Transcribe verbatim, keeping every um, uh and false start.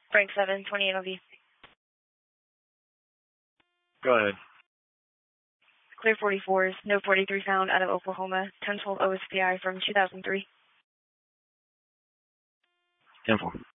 Frank seven, twenty-eight L V. Go ahead. Clear forty-fours, no forty-three found out of Oklahoma, ten twelve O S P I from two thousand three. ten four.